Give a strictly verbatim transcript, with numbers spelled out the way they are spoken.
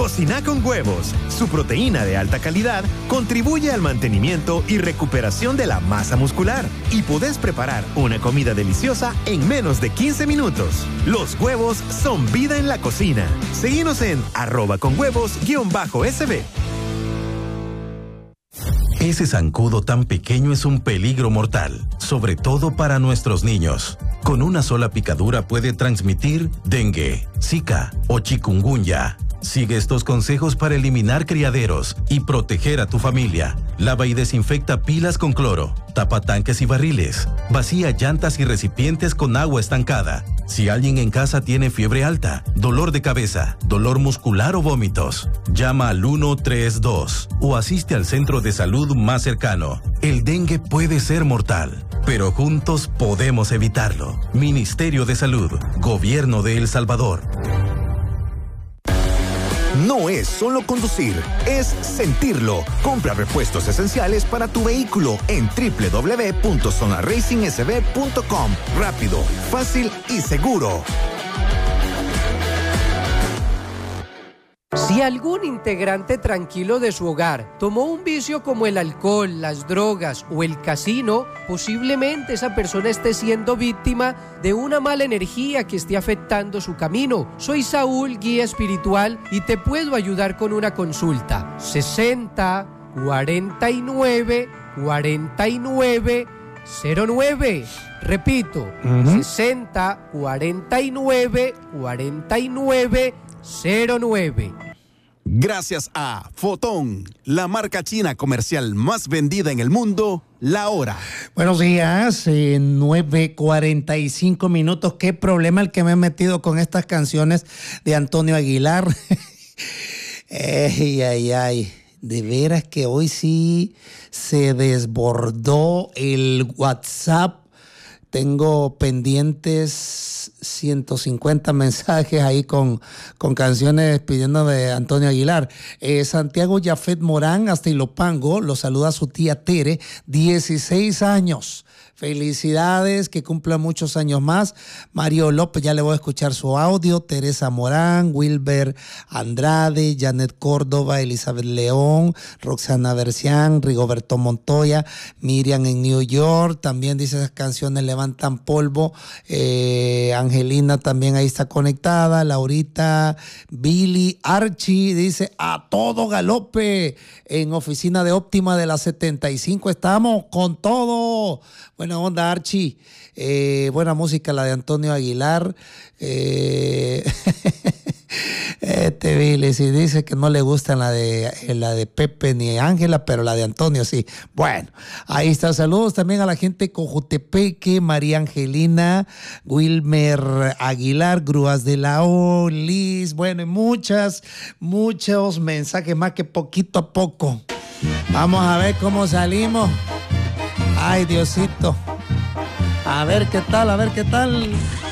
Cocina con Huevos. Su proteína de alta calidad contribuye al mantenimiento y recuperación de la masa muscular. Y podés preparar una comida deliciosa en menos de quince minutos. Los huevos son vida en la cocina. Seguinos en arroba con huevos guión bajo S B. Ese zancudo tan pequeño es un peligro mortal, sobre todo para nuestros niños. Con una sola picadura puede transmitir dengue, zika o chikungunya. Sigue estos consejos para eliminar criaderos y proteger a tu familia. Lava y desinfecta pilas con cloro, tapa tanques y barriles, vacía llantas y recipientes con agua estancada. Si alguien en casa tiene fiebre alta, dolor de cabeza, dolor muscular o vómitos, llama al uno tres dos o asiste al centro de salud más cercano. El dengue puede ser mortal, pero juntos podemos evitarlo. Ministerio de Salud, Gobierno de El Salvador. No es solo conducir, es sentirlo. Compra repuestos esenciales para tu vehículo en doble u doble u doble u punto zona racing s b punto com. Rápido, fácil y seguro. Si algún integrante tranquilo de su hogar tomó un vicio como el alcohol, las drogas o el casino, posiblemente esa persona esté siendo víctima de una mala energía que esté afectando su camino. Soy Saúl, guía espiritual, y te puedo ayudar con una consulta. sesenta, cuarenta y nueve, cuarenta y nueve, cero nueve. Repito, uh-huh. sesenta, cuarenta y nueve, cuarenta y nueve, cero nueve. Gracias a Fotón, la marca china comercial más vendida en el mundo, la hora. Buenos días, eh, nueve cuarenta y cinco minutos. Qué problema el que me he metido con estas canciones de Antonio Aguilar. Ay, ay, ay. De veras que hoy sí se desbordó el WhatsApp. Tengo pendientes ciento cincuenta mensajes ahí con, con canciones pidiendo de Antonio Aguilar. Eh, Santiago Yafet Morán, hasta Ilopango, lo saluda a su tía Tere, dieciséis años. Felicidades, que cumpla muchos años más. Mario López, ya le voy a escuchar su audio. Teresa Morán, Wilber Andrade, Janet Córdoba, Elizabeth León, Roxana Bercián, Rigoberto Montoya, Miriam en New York. También dice esas canciones levantan polvo. Eh, Angelina también ahí está conectada. Laurita, Billy, Archie dice a todo galope. En oficina de Óptima de la setenta y cinco estamos con todo. Buena onda, Archie. Eh, buena música la de Antonio Aguilar. Eh, este Billy sí dice que no le gusta la de, la de Pepe ni Ángela, pero la de Antonio sí. Bueno, ahí está. Saludos también a la gente de Cojutepeque, María Angelina, Wilmer Aguilar, Grúas de la O, Liz. Bueno, y muchas, muchos mensajes más que poquito a poco. Vamos a ver cómo salimos. Ay, Diosito. A ver qué tal, a ver qué tal.